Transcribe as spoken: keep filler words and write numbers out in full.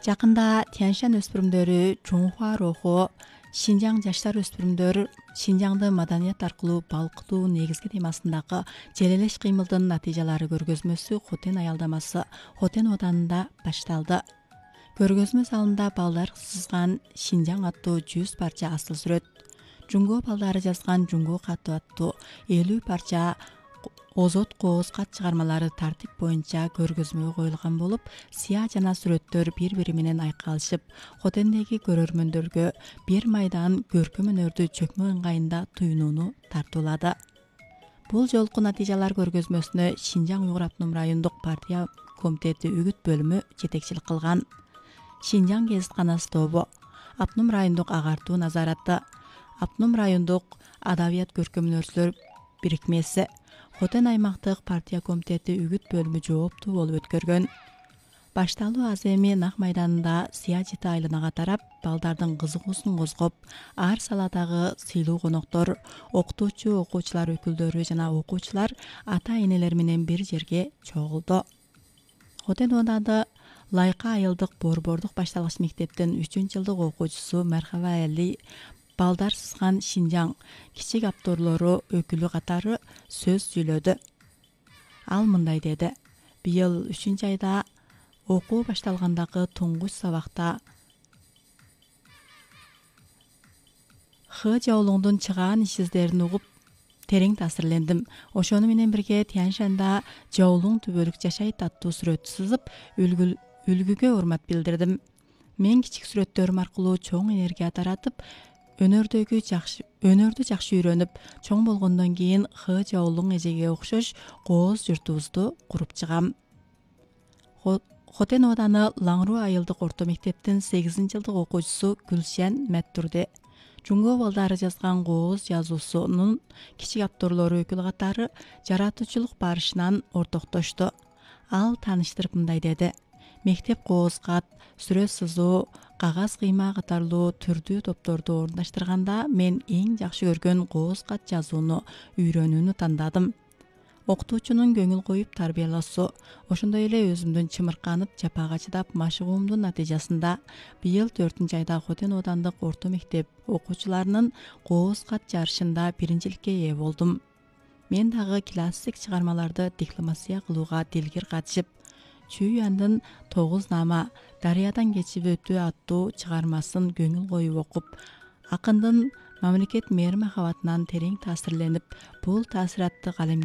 Жақында Тяньшан өспірімдері Чоңхуа руху, Шинжаң жаштар өспірімдер Шинжаңды маданият арқылы балқыту негізгі темасындағы желелеш қимылдың натижалары көргөзмөсү Хотен аялдамасы Хотен оданында башталды. Көргөзмө залында балдар сызған Шинжаң аттуу жүз парча асыл сүрөт, Жунго балдары жазған Жунго катты аттуу элүү парча озот кооз кат чыгармалары тартип боюнча көргөзмөгө коюлган болуп, сыя жана сүрөттөр бири-бири менен айкалышып, Хотендеги көрөрмөндөргө бир майдан көркөм өнөрдү чөкмө ыңгайында туюнууну тартуулады. Бул жолку натыйжалар көргөзмөсүнө Шинжаң Уйгур Автоном райондук партия комитети үгүт бөлүмү жетекчилик кылган. Шинжаң гезитканасы тобу, Автоном райондук агартуу назараты, Автоном райондук адабият көркөм өнөрчүлөр бирикмеси, Хотен аймактык партия комитети үгүт бөлүмү жооптуу болуп өткөргөн. Башталуу аземи Нак майданында сыя жети айланага тарап, балдардын кызыгуусун козгоп, ар саладагы сыйлуу коноктор, окутуучу, окуучулар өкүлдөрү жана окуучулар ата-энелер менен бир жерге чогулду. Хотен оодады Лайка айылдык борбордук башталгыч мектептин үчүнчү жылдык окуучусу Мархаба Али балдар сызган Шинжаң кичик авторлору өкүлү катары сөз сүйлөдү. Ал мындай деди: Быйыл үчүнчү айда окуу башталгандагы туңгуч сабакта Хы Жаолуңдун чыгаан иш издерин угуп терең таасирлендим. Ошону менен бирге Тяньшанда Жаолуң түбөлүк жашайт аттуу сүрөттү сызып, үлгүгө урмат билдирдим. Мен кичик сүрөттөрүм аркылуу чоң энергия таратып, өнөрдөгү жакшы өнөрдү жакшы үйрөнүп, чоң болгондон кийин Хы Жаолуң эжеге окшош кооз журтубузду куруп чыгам. Хотен ооданы Лаңруу айылдык орто мектептин сегизинчи жылдык окуучусу Гүлшен Мэттурде Жунго балдары жазган кооз жазуусунун кичик авторлору өкүлү катары жаратуучулук барышынан ортоктошту. Ал тааныштырып мындай деди: Мектеп кооз кат, сүрөт сызуу, кагаз кыйма катарлуу түрдүү топторду орундаштырганда мен эң жакшы көргөн кооз кат жазууну үйрөнүүнү тандадым. Окутуучунун көңүл коюп тарбиялоосу, ошондой эле өзүмдүн чымырканып, жапага чыдап машыгуумдун натыйжасында быйыл төртүнчү айда Хотен оодандык орто мектеп окуучуларынын кооз кат жарышында биринчиликке ээ болдум. Мен дагы классик чыгармаларды декламация кылууга дилгир катышып, Чүйяндын тогуз нама Дарыядан кечип өтүү аттуу чыгармасын көңүл коюп окуп, акындын мамлекет мээри махабатынан терең таасирленип, бул таасиратты калемге